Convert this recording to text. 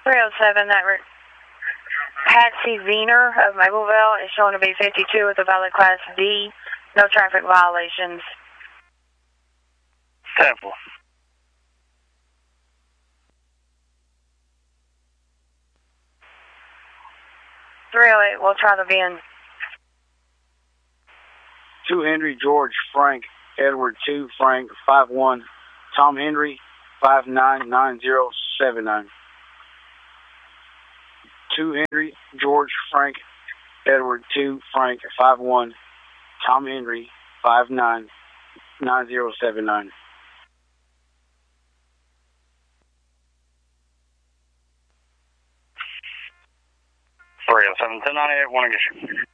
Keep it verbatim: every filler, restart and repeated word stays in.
three oh seven, that re Patsy Wiener of Mableville is showing to be fifty-two with a valid Class D. No traffic violations. Temple. three oh eight, we'll try the V I N. two Henry, George, Frank, Edward, two, Frank, five one, Tom Henry, five nine nine zero seven nine. two Henry, George, Frank, Edward, two, Frank, five one, Tom Henry, five nine nine zero seven nine. three oh seven, ten ninety-eight, one again.